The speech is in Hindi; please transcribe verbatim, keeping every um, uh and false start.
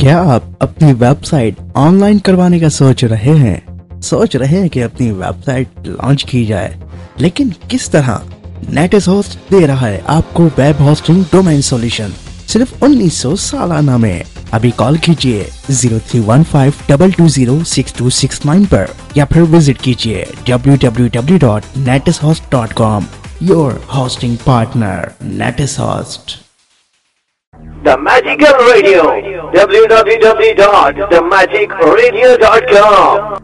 क्या आप अपनी वेबसाइट ऑनलाइन करवाने का सोच रहे हैं सोच रहे हैं कि अपनी वेबसाइट लॉन्च की जाए, लेकिन किस तरह? नेटिस होस्ट दे रहा है आपको वेब होस्टिंग डोमेन सॉल्यूशन सिर्फ उन्नीस सौ सालाना में। अभी कॉल कीजिए zero three one five to to zero six to six nine पर या फिर विजिट कीजिए W W W dot नेटिस host dot com. Your hosting partner नेटिस host. The Magical Radio, w w w dot the magic radio dot com.